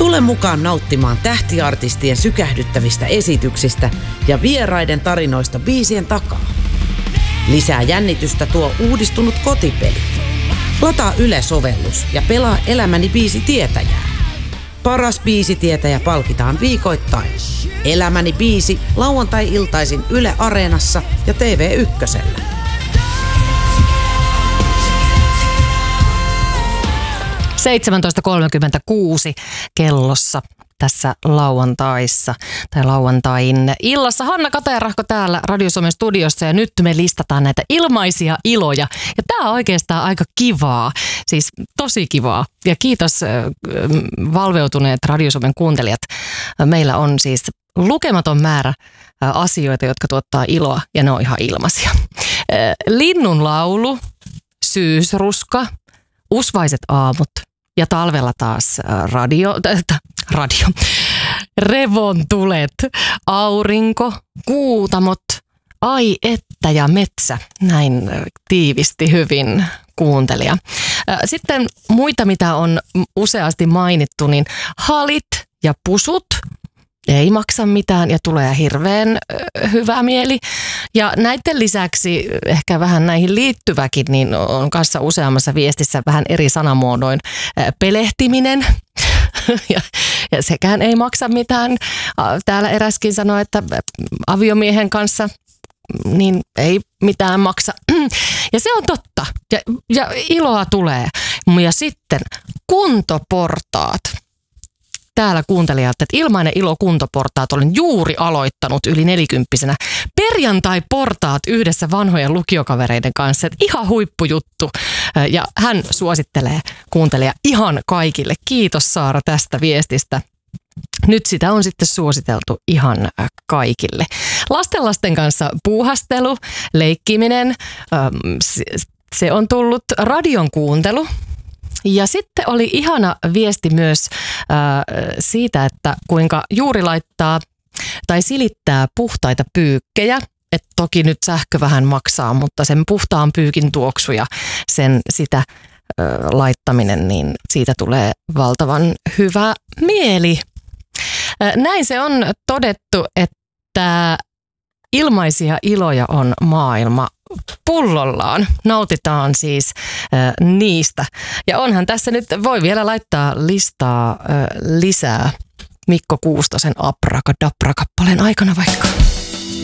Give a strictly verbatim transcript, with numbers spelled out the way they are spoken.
Tule mukaan nauttimaan tähtiartistien sykähdyttävistä esityksistä ja vieraiden tarinoista biisien takaa. Lisää jännitystä tuo uudistunut kotipeli. Lataa Yle-sovellus ja pelaa Elämäni biisitietäjää. Paras biisitietäjä palkitaan viikoittain. Elämäni biisi lauantai-iltaisin Yle Areenassa ja T V Ykkösellä. seitsemäntoista kolmekymmentäkuusi kellossa tässä lauantaissa tai lauantain illassa. Hanna Katajärahko täällä Radio Suomen studiossa ja nyt me listataan näitä ilmaisia iloja. Ja tää on oikeastaan aika kivaa, siis tosi kivaa. Ja kiitos äh, valveutuneet Radio Suomen kuuntelijat. Meillä on siis lukematon määrä äh, asioita, jotka tuottaa iloa ja ne on ihan ilmaisia. Äh, linnun laulu, syysruska, usvaiset aamut. Ja talvella taas radio, äh, radio, revontulet, aurinko, kuutamot, ai että ja metsä. Näin tiivisti hyvin kuuntelija. Sitten muita, mitä on useasti mainittu, niin halit ja pusut. Ei maksa mitään ja tulee hirveän hyvä mieli. Ja näiden lisäksi ehkä vähän näihin liittyväkin, niin on kanssa useammassa viestissä vähän eri sanamuodoin pelehtiminen. ja, ja sekään ei maksa mitään. Täällä eräskin sanoi, että aviomiehen kanssa niin ei mitään maksa. Ja se on totta. Ja, ja iloa tulee. Ja sitten kuntoportaat. Täällä kuuntelijat, että ilmainen ilo kuntoportaat olen juuri aloittanut yli nelikymppisenä. Perjantai-portaat yhdessä vanhojen lukiokavereiden kanssa. Että ihan huippujuttu. Ja hän suosittelee kuuntelija ihan kaikille. Kiitos Saara tästä viestistä. Nyt sitä on sitten suositeltu ihan kaikille. Lastenlasten kanssa puuhastelu, leikkiminen, se on tullut radion kuuntelu. Ja sitten oli ihana viesti myös äh, siitä, että kuinka juuri laittaa tai silittää puhtaita pyykkejä. Että toki nyt sähkö vähän maksaa, mutta sen puhtaan pyykin tuoksu ja sen sitä äh, laittaminen, niin siitä tulee valtavan hyvä mieli. Äh, näin se on todettu, että ilmaisia iloja on maailma pullollaan. Nautitaan siis äh, niistä. Ja onhan tässä nyt, voi vielä laittaa listaa äh, lisää Mikko Kuustosen Abrakadabra-kappaleen aikana vaikka.